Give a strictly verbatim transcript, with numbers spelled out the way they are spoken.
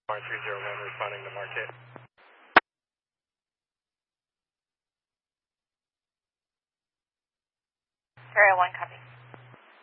three zero one responding to market. Area one, copy.